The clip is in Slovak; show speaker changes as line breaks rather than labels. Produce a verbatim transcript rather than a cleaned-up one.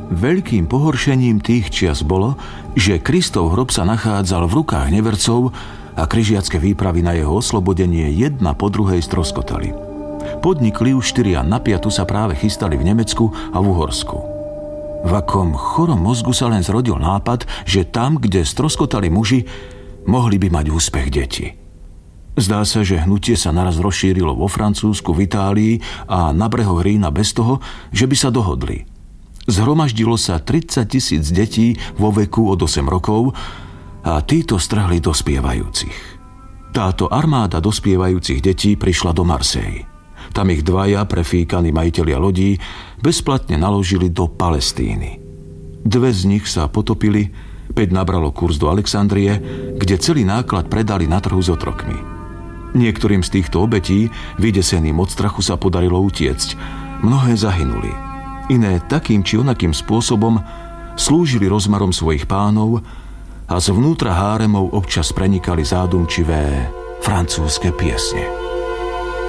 Veľkým pohoršením tých čias bolo, že Kristov hrob sa nachádzal v rukách nevercov a križiacké výpravy na jeho oslobodenie jedna po druhej stroskotali. Podnik Liuštyria na piatu sa práve chystali v Nemecku a v Uhorsku. V akom chorom mozgu sa len zrodil nápad, že tam, kde stroskotali muži, mohli by mať úspech deti. Zdá sa, že hnutie sa naraz rozšírilo vo Francúzsku, v Itálii a na brehoch Rína bez toho, že by sa dohodli. Zhromaždilo sa tridsať tisíc detí vo veku od osem rokov a títo strhli dospievajúcich. Táto armáda dospievajúcich detí prišla do Marseille. Tam ich dvaja prefíkaní majitelia lodí bezplatne naložili do Palestíny. Dve z nich sa potopili, päť nabralo kurz do Alexandrie, kde celý náklad predali na trhu s otrokmi. Niektorým z týchto obetí, vydeseným od strachu, sa podarilo utiecť. Mnohé zahynuli. Iné takým či onakým spôsobom slúžili rozmarom svojich pánov a zvnútra háremov občas prenikali zádumčivé francúzske piesne.